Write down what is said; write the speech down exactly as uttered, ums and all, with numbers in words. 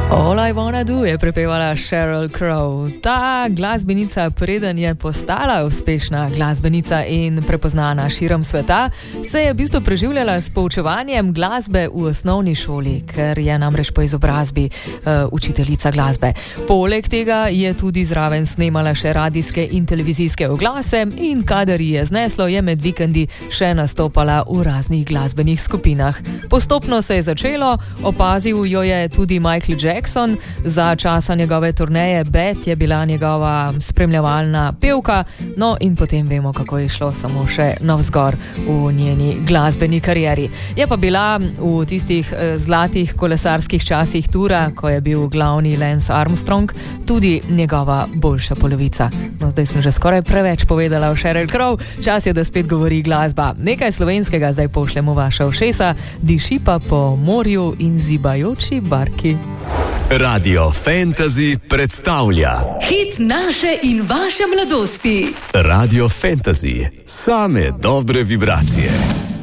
All I Wanna Do je prepevala Sheryl Crow. Ta glasbenica, preden je postala uspešna glasbenica in prepoznana širom sveta, se je v bistvu preživljala s poučevanjem glasbe v osnovni šoli, ker je namreč po izobrazbi uh, učiteljica glasbe. Poleg tega je tudi zraven snemala še radijske in televizijske oglase in kadar ji je zneslo, je med vikendi še nastopala v raznih glasbenih skupinah. Postopno se je začelo, opazil jo je tudi Michael Jackson. Za časa njegove turneje Bad je bila njegova spremljevalna pevka, no in potem vemo, kako je šlo samo še navzgor v njeni glasbeni karieri. Je pa bila v tistih eh, zlatih kolesarskih časih tura, ko je bil glavni Lance Armstrong, tudi njegova boljša polovica. No, zdaj sem že skoraj preveč povedala o Sheryl Crow, čas je, da spet govori glasba. Nekaj slovenskega zdaj pošljemo vaša ušesa, diši pa po morju in zibajoči barki. Radio Fantasy predstavlja hit naše in vaše mladosti. Radio Fantasy, same dobre vibracije.